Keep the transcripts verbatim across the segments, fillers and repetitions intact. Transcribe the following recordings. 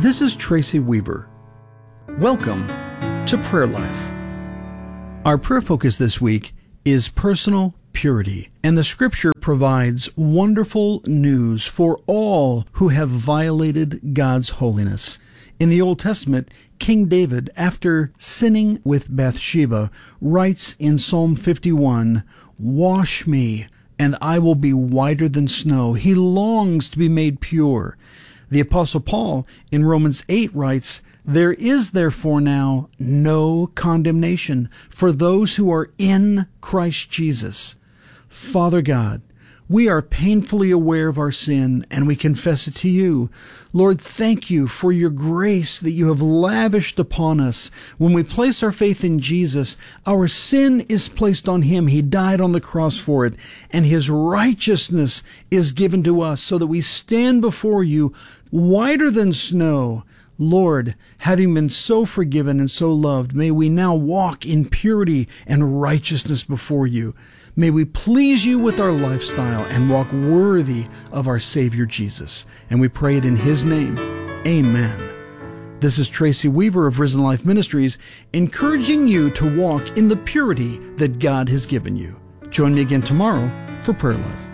This is Tracy Weaver. Welcome to Prayer Life. Our prayer focus this week is personal purity, and the scripture provides wonderful news for all who have violated God's holiness. In the Old Testament, King David, after sinning with Bathsheba, writes in Psalm fifty-one, "Wash me, and I will be whiter than snow." He longs to be made pure. The Apostle Paul in Romans eight writes, "There is therefore now no condemnation for those who are in Christ Jesus." Father God, we are painfully aware of our sin, and we confess it to you. Lord, thank you for your grace that you have lavished upon us. When we place our faith in Jesus, our sin is placed on him. He died on the cross for it, and his righteousness is given to us so that we stand before you whiter than snow. Lord, having been so forgiven and so loved, may we now walk in purity and righteousness before you. May we please you with our lifestyle and walk worthy of our Savior Jesus. And we pray it in his name. Amen. This is Tracy Weaver of Risen Life Ministries, encouraging you to walk in the purity that God has given you. Join me again tomorrow for Prayer Life.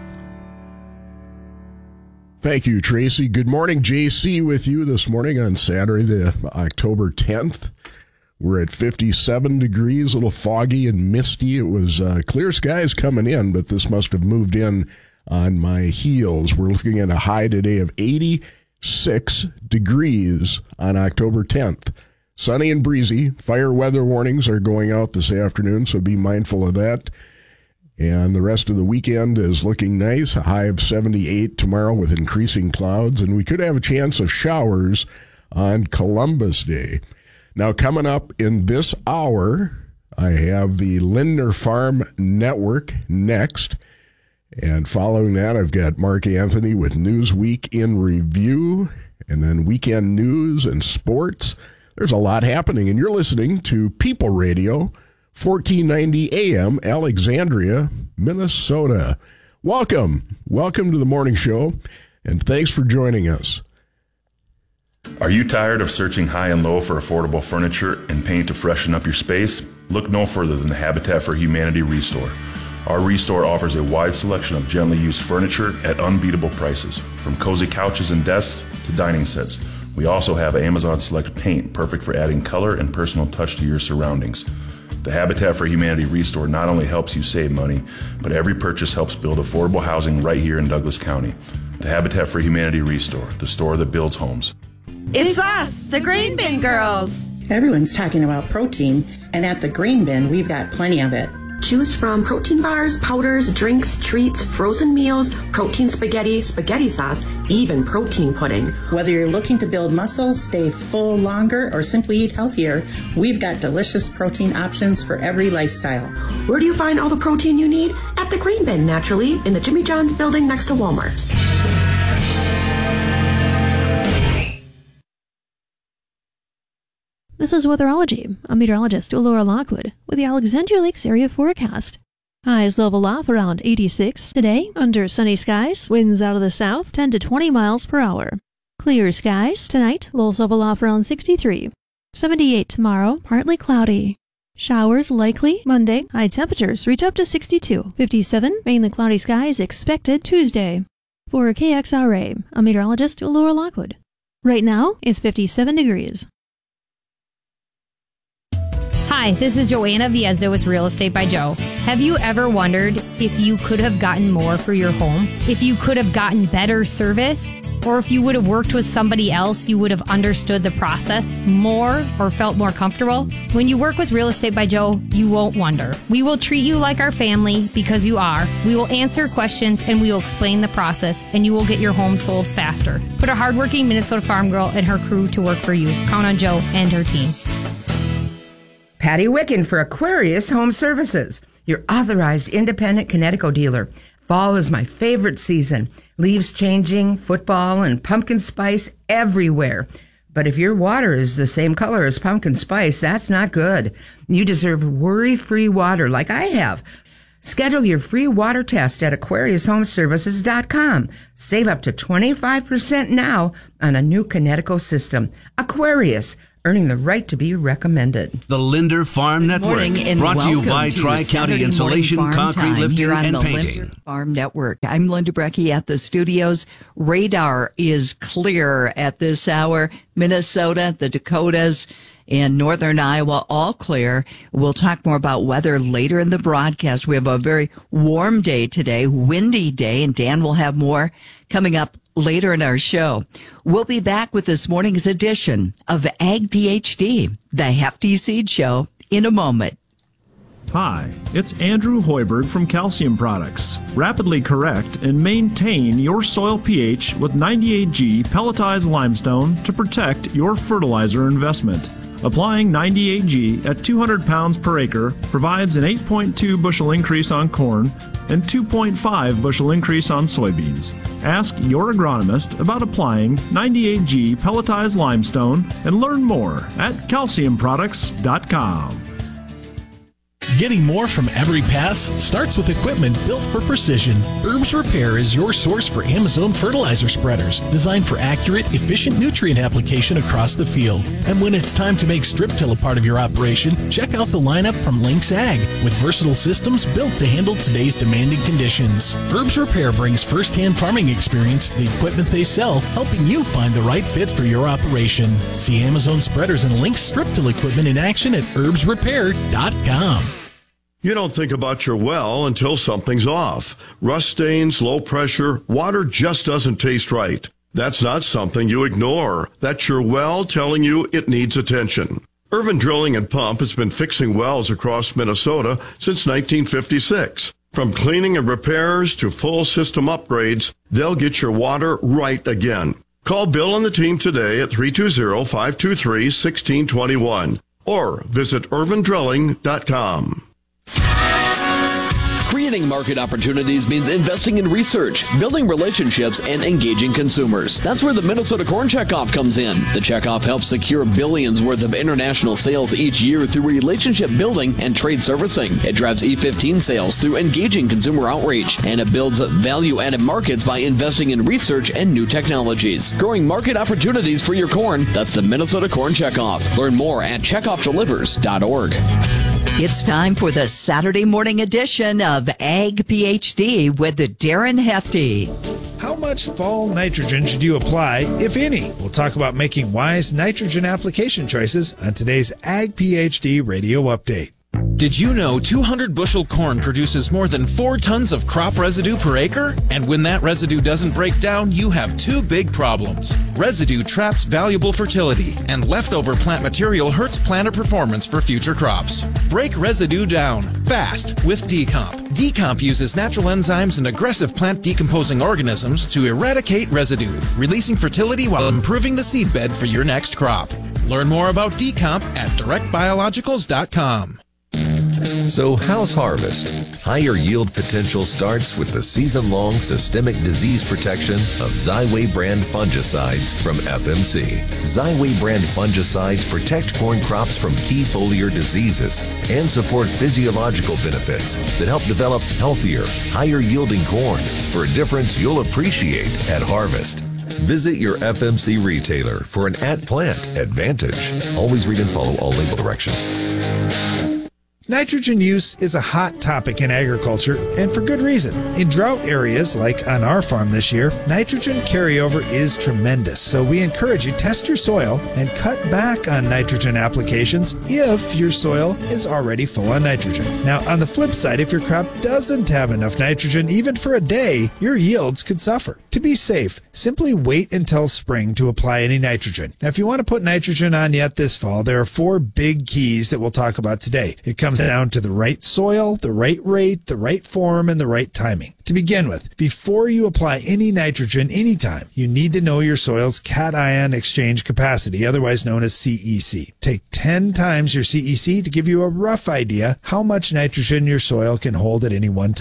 Thank you, Tracy. Good morning, J C, with you this morning on Saturday, the October tenth. We're at fifty-seven degrees, a little foggy and misty. It was uh, clear skies coming in, but this must have moved in on my heels. We're looking at a high today of eighty-six degrees on October tenth. Sunny and breezy. Fire weather warnings are going out this afternoon, so be mindful of that. And the rest of the weekend is looking nice, a high of seventy-eight tomorrow with increasing clouds, and we could have a chance of showers on Columbus Day. Now, coming up in this hour, I have the Lindner Farm Network next, and following that, I've got Mark Anthony with Newsweek in Review, and then weekend news and sports. There's a lot happening, and you're listening to People Radio, fourteen ninety A M, Alexandria, Minnesota. Welcome. Welcome to the morning show, and thanks for joining us. Are you tired of searching high and low for affordable furniture and paint to freshen up your space? Look no further than the Habitat for Humanity Restore. Our Restore offers a wide selection of gently used furniture at unbeatable prices, from cozy couches and desks to dining sets. We also have Amazon Select paint, perfect for adding color and personal touch to your surroundings. The Habitat for Humanity Restore not only helps you save money, but every purchase helps build affordable housing right here in Douglas County. The Habitat for Humanity Restore, the store that builds homes. It's us, the Grain Bin Girls. Everyone's talking about protein, and at the Grain Bin, we've got plenty of it. Choose from protein bars, powders, drinks, treats, frozen meals, protein spaghetti, spaghetti sauce, even protein pudding. Whether you're looking to build muscle, stay full longer, or simply eat healthier, we've got delicious protein options for every lifestyle. Where do you find all the protein you need? At the Grain Bin, naturally, in the Jimmy John's building next to Walmart. This is Weatherology. I'm meteorologist Laura Lockwood with the Alexandria Lakes area forecast. Highs level off around eighty-six today, under sunny skies, winds out of the south, ten to twenty miles per hour. Clear skies tonight, lows level off around sixty-three. seventy-eight tomorrow, partly cloudy. Showers likely Monday, high temperatures reach up to sixty-two. fifty-seven, mainly cloudy skies expected Tuesday. For K X R A, I'm meteorologist Laura Lockwood. Right now, it's fifty-seven degrees. Hi, this is Joanna Viezda with Real Estate by Joe. Have you ever wondered if you could have gotten more for your home? If you could have gotten better service? Or if you would have worked with somebody else, you would have understood the process more or felt more comfortable? When you work with Real Estate by Joe, you won't wonder. We will treat you like our family because you are. We will answer questions and we will explain the process, and you will get your home sold faster. Put a hardworking Minnesota farm girl and her crew to work for you. Count on Joe and her team. Patty Wicken for Aquarius Home Services, your authorized independent Connecticut dealer. Fall is my favorite season. Leaves changing, football, and pumpkin spice everywhere. But if your water is the same color as pumpkin spice, that's not good. You deserve worry-free water like I have. Schedule your free water test at Aquarius Home Services dot com. Save up to twenty-five percent now on a new Kinetico system. Aquarius, earning the right to be recommended. The Linder Farm Network, brought to you by Tri-County Insulation, Concrete Time Lifting, here on and the Painting. Linder Farm Network. I'm Linda Brecky at the studios. Radar is clear at this hour. Minnesota, the Dakotas, and northern Iowa, all clear. We'll talk more about weather later in the broadcast. We have a very warm day today, windy day, and Dan will have more coming up later in our show. We'll be back with this morning's edition of Ag PhD, the Hefty Seed Show, in a moment. Hi, it's Andrew Hoiberg from Calcium Products. Rapidly correct and maintain your soil pH with ninety-eight G pelletized limestone to protect your fertilizer investment. Applying ninety-eight G at two hundred pounds per acre provides an eight point two bushel increase on corn and two point five bushel increase on soybeans. Ask your agronomist about applying ninety-eight G pelletized limestone and learn more at calcium products dot com. Getting more from every pass starts with equipment built for precision. Herbs Repair is your source for Amazon fertilizer spreaders, designed for accurate, efficient nutrient application across the field. And when it's time to make strip till a part of your operation, check out the lineup from Lynx Ag, with versatile systems built to handle today's demanding conditions. Herbs Repair brings first-hand farming experience to the equipment they sell, helping you find the right fit for your operation. See Amazon spreaders and Lynx strip till equipment in action at herbs repair dot com. You don't think about your well until something's off. Rust stains, low pressure, water just doesn't taste right. That's not something you ignore. That's your well telling you it needs attention. Irvin Drilling and Pump has been fixing wells across Minnesota since nineteen fifty-six. From cleaning and repairs to full system upgrades, they'll get your water right again. Call Bill and the team today at three two zero, five two three, one six two one or visit irvin drilling dot com. Creating market opportunities means investing in research, building relationships, and engaging consumers. That's where the Minnesota Corn Checkoff comes in. The Checkoff helps secure billions worth of international sales each year through relationship building and trade servicing. It drives E fifteen sales through engaging consumer outreach, and it builds value-added markets by investing in research and new technologies. Growing market opportunities for your corn, that's the Minnesota Corn Checkoff. Learn more at checkoff delivers dot org. It's time for the Saturday morning edition of Ag PhD with Darren Hefty. How much fall nitrogen should you apply, if any? We'll talk about making wise nitrogen application choices on today's Ag PhD radio update. Did you know two hundred bushel corn produces more than four tons of crop residue per acre? And when that residue doesn't break down, you have two big problems. Residue traps valuable fertility, and leftover plant material hurts planter performance for future crops. Break residue down fast with Decomp. Decomp uses natural enzymes and aggressive plant decomposing organisms to eradicate residue, releasing fertility while improving the seed bed for your next crop. Learn more about Decomp at direct biologicals dot com. So how's harvest? Higher yield potential starts with the season-long systemic disease protection of Xyway brand fungicides from F M C. Xyway brand fungicides protect corn crops from key foliar diseases and support physiological benefits that help develop healthier, higher-yielding corn for a difference you'll appreciate at harvest. Visit your F M C retailer for an at-plant advantage. Always read and follow all label directions. Nitrogen use is a hot topic in agriculture, and for good reason. In drought areas, like on our farm this year, nitrogen carryover is tremendous, so we encourage you to test your soil and cut back on nitrogen applications if your soil is already full on nitrogen. Now, on the flip side, if your crop doesn't have enough nitrogen even for a day, your yields could suffer. To be safe, simply wait until spring to apply any nitrogen. Now, if you want to put nitrogen on yet this fall, there are four big keys that we'll talk about today. It comes down to the right soil, the right rate, the right form, and the right timing. To begin with, before you apply any nitrogen anytime, you need to know your soil's cation exchange capacity, otherwise known as C E C. Take ten times your C E C to give you a rough idea how much nitrogen your soil can hold at any one time.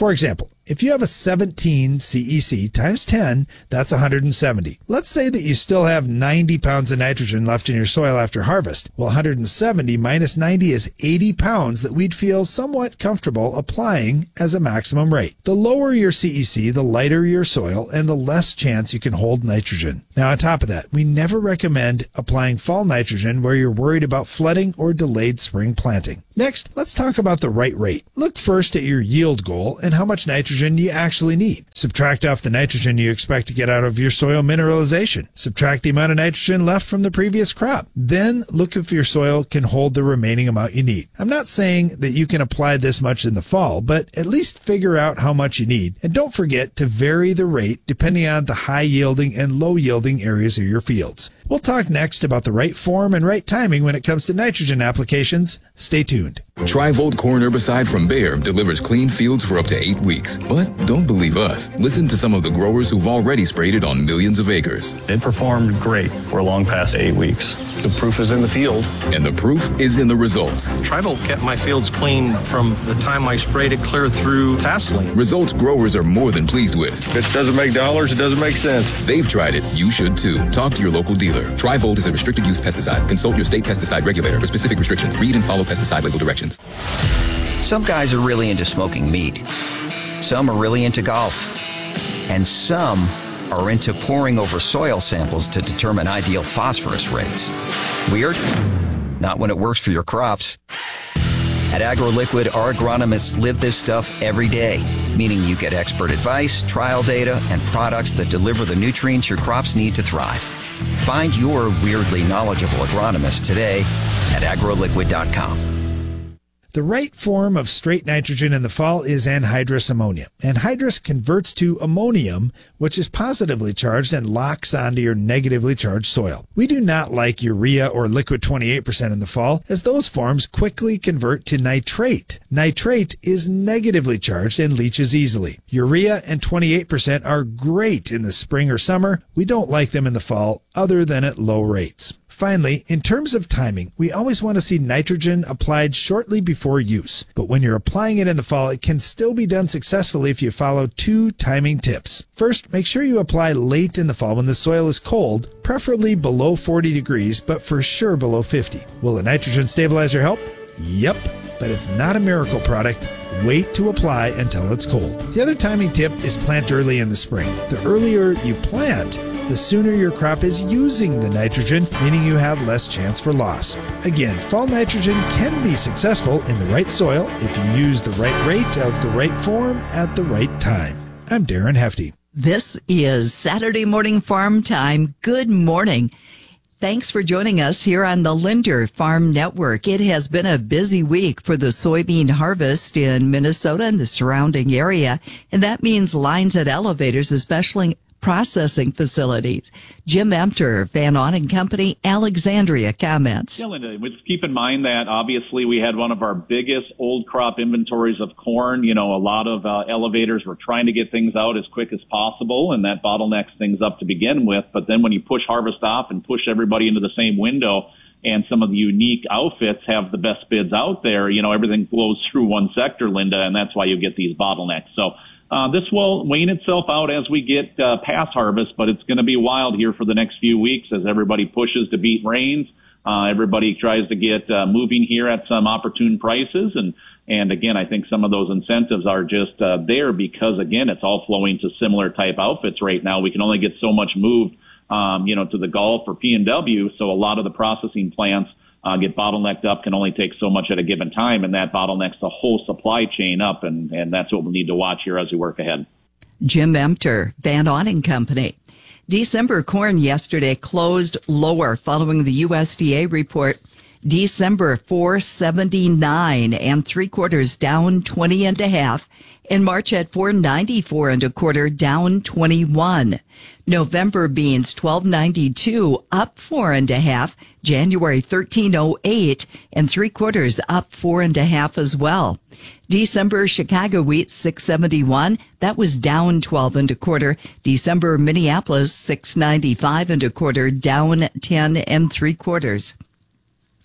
For example, if you have a seventeen C E C times ten, that's one hundred seventy. Let's say that you still have ninety pounds of nitrogen left in your soil after harvest. Well, one hundred seventy minus ninety is eighty pounds that we'd feel somewhat comfortable applying as a maximum rate. The lower your C E C, the lighter your soil, and the less chance you can hold nitrogen. Now, on top of that, we never recommend applying fall nitrogen where you're worried about flooding or delayed spring planting. Next, let's talk about the right rate. Look first at your yield goal and how much nitrogen you actually need. Subtract off the nitrogen you expect to get out of your soil mineralization. Subtract the amount of nitrogen left from the previous crop. Then look if your soil can hold the remaining amount you need. I'm not saying that you can apply this much in the fall, but at least figure out how much you need. And don't forget to vary the rate depending on the high yielding and low yielding areas of your fields. We'll talk next about the right form and right timing when it comes to nitrogen applications. Stay tuned. Tri-Volt corn herbicide from Bayer delivers clean fields for up to eight weeks. But don't believe us. Listen to some of the growers who've already sprayed it on millions of acres. It performed great for long past eight weeks. The proof is in the field. And the proof is in the results. Tri-Volt kept my fields clean from the time I sprayed it clear through tasseling. Results growers are more than pleased with. If it doesn't make dollars, it doesn't make sense. They've tried it. You should too. Talk to your local dealer. Tri-Volt is a restricted use pesticide. Consult your state pesticide regulator for specific restrictions. Read and follow pesticide label directions. Some guys are really into smoking meat. Some are really into golf. And some are into poring over soil samples to determine ideal phosphorus rates. Weird? Not when it works for your crops. At AgroLiquid, our agronomists live this stuff every day, meaning you get expert advice, trial data, and products that deliver the nutrients your crops need to thrive. Find your weirdly knowledgeable agronomist today at agroliquid dot com. The right form of straight nitrogen in the fall is anhydrous ammonia. Anhydrous converts to ammonium, which is positively charged and locks onto your negatively charged soil. We do not like urea or liquid twenty-eight percent in the fall, as those forms quickly convert to nitrate. Nitrate is negatively charged and leaches easily. Urea and twenty-eight percent are great in the spring or summer. We don't like them in the fall, other than at low rates. Finally, in terms of timing, we always want to see nitrogen applied shortly before use. But when you're applying it in the fall, it can still be done successfully if you follow two timing tips. First, make sure you apply late in the fall when the soil is cold, preferably below forty degrees, but for sure below fifty. Will a nitrogen stabilizer help? Yep, but it's not a miracle product. Wait to apply until it's cold. The other timing tip is plant early in the spring. The earlier you plant, the sooner your crop is using the nitrogen, meaning you have less chance for loss. Again, fall nitrogen can be successful in the right soil if you use the right rate of the right form at the right time. I'm Darren Hefty. This is Saturday Morning Farm Time. Good morning. Thanks for joining us here on the Linder Farm Network. It has been a busy week for the soybean harvest in Minnesota and the surrounding area, and that means lines at elevators, especially processing facilities. Jim Emter, Van On and Company, Alexandria comments. Yeah, Linda, let's keep in mind that obviously we had one of our biggest old crop inventories of corn. You know, a lot of uh, elevators were trying to get things out as quick as possible, and that bottlenecks things up to begin with. But then when you push harvest off and push everybody into the same window, and some of the unique outfits have the best bids out there, you know, everything flows through one sector, Linda, and that's why you get these bottlenecks. So Uh, this will wane itself out as we get uh, past harvest, but it's going to be wild here for the next few weeks as everybody pushes to beat rains. Uh, everybody tries to get uh, moving here at some opportune prices. And, and again, I think some of those incentives are just uh, there because, again, it's all flowing to similar type outfits right now. We can only get so much moved, um, you know, to the Gulf or P and W. So a lot of the processing plants Uh, get bottlenecked up, can only take so much at a given time, and that bottlenecks the whole supply chain up, and, and that's what we need to watch here as we work ahead. Jim Emter, Van On and Company. December corn yesterday closed lower following the U S D A report. December four seventy-nine and three quarters, down twenty and a half. In March at four ninety-four and a quarter, down twenty-one. November beans twelve ninety-two, up four and a half. January thirteen oh eight and three quarters, up four and a half as well. December Chicago wheat six seventy-one, that was down twelve and a quarter. December Minneapolis six ninety-five and a quarter, down ten and three quarters.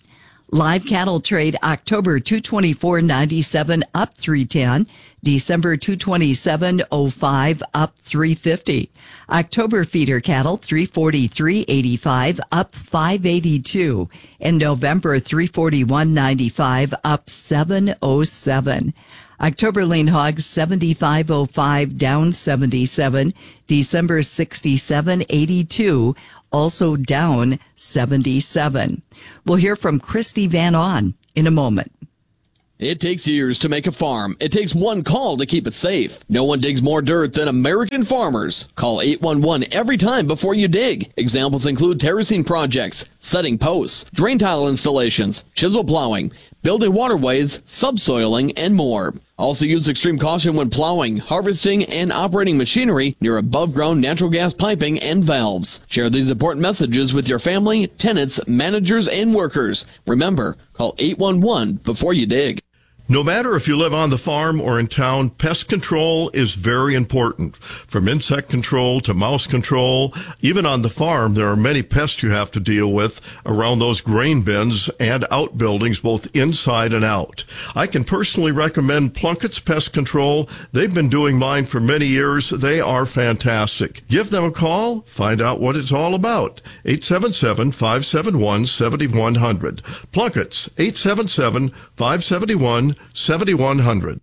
Live cattle trade October two twenty-four ninety-seven up three ten. December two twenty-seven oh five up three fifty. October feeder cattle three forty-three eighty-five up five eighty-two. And November three forty-one ninety-five up seven oh seven. October lean hogs seventy-five oh five down seventy-seven. December sixty-seven eighty-two also down seventy-seven. We'll hear from Christy Van On in a moment. It takes years to make a farm. It takes one call to keep it safe. No one digs more dirt than American farmers. Call eight one one every time before you dig. Examples include terracing projects, setting posts, drain tile installations, chisel plowing, building waterways, subsoiling, and more. Also use extreme caution when plowing, harvesting, and operating machinery near above-ground natural gas piping and valves. Share these important messages with your family, tenants, managers, and workers. Remember, call eight one one before you dig. No matter if you live on the farm or in town, pest control is very important. From insect control to mouse control, even on the farm, there are many pests you have to deal with around those grain bins and outbuildings, both inside and out. I can personally recommend Plunkett's Pest Control. They've been doing mine for many years. They are fantastic. Give them a call. Find out what it's all about. eight seven seven, five seven one, seven one zero zero. Plunkett's, eight seven seven, five seven one, seven one zero zero.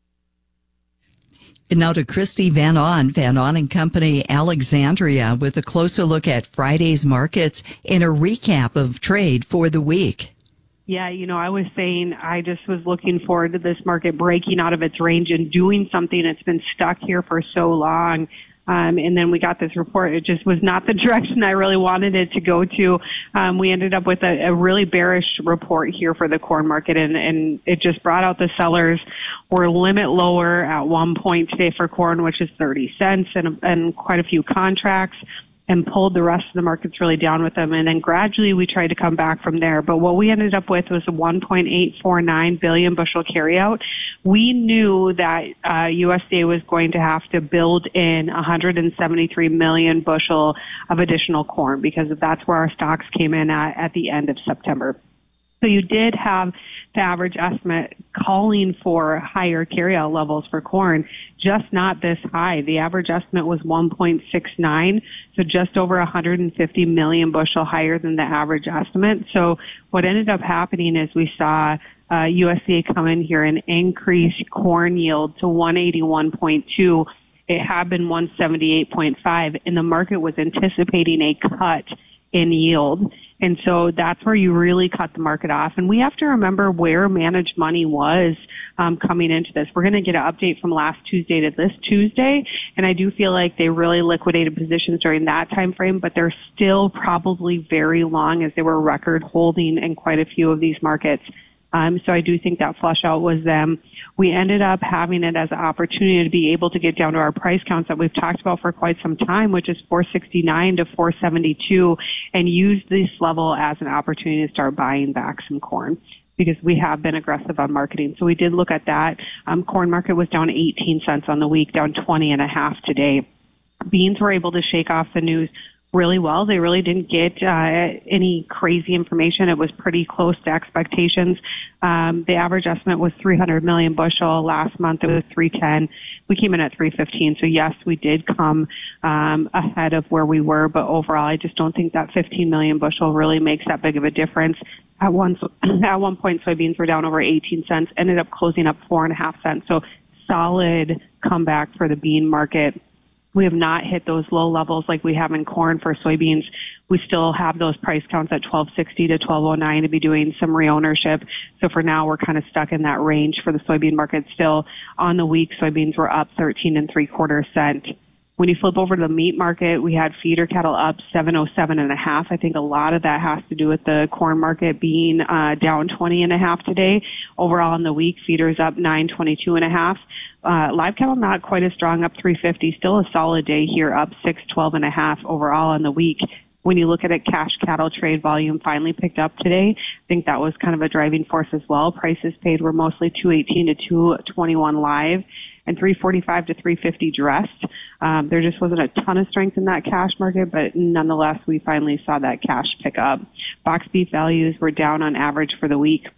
And now to Christy Van On, Van On and Company, Alexandria, with a closer look at Friday's markets and a recap of trade for the week. Yeah, you know, I was saying I just was looking forward to this market breaking out of its range and doing something that's been stuck here for so long. Um, and then we got this report. It just was not the direction I really wanted it to go to. Um, we ended up with a, a really bearish report here for the corn market, and, and it just brought out the sellers were limit lower at one point today for corn, which is thirty cents, and, and quite a few contracts, and pulled the rest of the markets really down with them. And then gradually we tried to come back from there. But what we ended up with was a one point eight four nine billion bushel carryout. We knew that uh, U S D A was going to have to build in one hundred seventy-three million bushel of additional corn, because that's where our stocks came in at at the end of September. So you did have the average estimate calling for higher carryout levels for corn, just not this high. The average estimate was one point six nine, so just over one hundred fifty million bushel higher than the average estimate. So what ended up happening is we saw uh, U S D A come in here and increase corn yield to one eighty-one point two. It had been one seventy-eight point five, and the market was anticipating a cut in yield. And so that's where you really cut the market off. And we have to remember where managed money was um, coming into this. We're going to get an update from last Tuesday to this Tuesday, and I do feel like they really liquidated positions during that time frame, but they're still probably very long, as they were record holding in quite a few of these markets. Um, so I do think that flush out was them. We ended up having it as an opportunity to be able to get down to our price counts that we've talked about for quite some time, which is four sixty-nine to four seventy-two, and use this level as an opportunity to start buying back some corn, because we have been aggressive on marketing. So we did look at that. Um, corn market was down eighteen cents on the week, down twenty and a half today. Beans were able to shake off the news really well. They really didn't get uh, any crazy information. It was pretty close to expectations. Um, the average estimate was three hundred million bushel. Last month it was three ten. We came in at three fifteen. So yes, we did come um, ahead of where we were, but overall I just don't think that fifteen million bushel really makes that big of a difference. At one, at one point soybeans were down over eighteen cents, ended up closing up four and a half cents. So solid comeback for the bean market. We have not hit those low levels like we have in corn for soybeans. We still have those price counts at twelve sixty to twelve oh nine to be doing some reownership. So for now, we're kind of stuck in that range for the soybean market still. On the week, soybeans were up thirteen and three quarter cent. When you flip over to the meat market, we had feeder cattle up seven oh seven and a half. I think a lot of that has to do with the corn market being uh, down twenty and a half today. Overall in the week, feeders up nine twenty-two and a half. Uh, live cattle not quite as strong, up three fifty. Still a solid day here, up six twelve and a half overall in the week. When you look at it, cash cattle trade volume finally picked up today. I think that was kind of a driving force as well. Prices paid were mostly two eighteen to two twenty-one live and three forty-five to three fifty dressed. Um, there just wasn't a ton of strength in that cash market, but nonetheless, we finally saw that cash pick up. Box beef values were down on average for the week.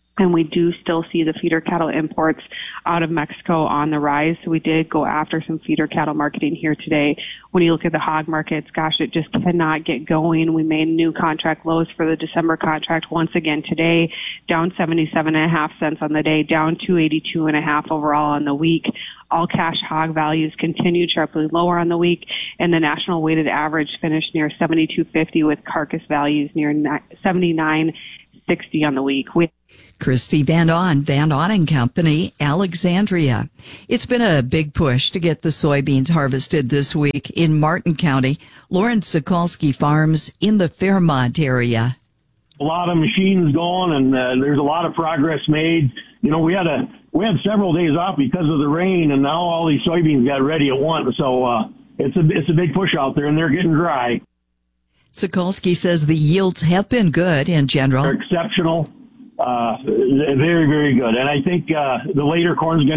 And we do still see the feeder cattle imports out of Mexico on the rise. So we did go after some feeder cattle marketing here today. When you look at the hog markets, gosh, it just cannot get going. We made new contract lows for the December contract once again today, down seventy-seven and a half cents on the day, down two eighty-two and a half overall on the week. All cash hog values continued sharply lower on the week, and the national weighted average finished near seventy-two fifty with carcass values near seventy-nine sixty on the week. We- Christy Van On, Van On and Company, Alexandria. It's been a big push to get the soybeans harvested this week in Martin County. Lauren Sokolsky Farms in the Fairmont area. A lot of machines going, and uh, there's a lot of progress made. You know, we had a we had several days off because of the rain, and now all these soybeans got ready at once. So uh, it's a it's a big push out there, and they're getting dry. Sokolsky says the yields have been good in general. They're exceptional, uh, very very good, and I think uh, the later corn's going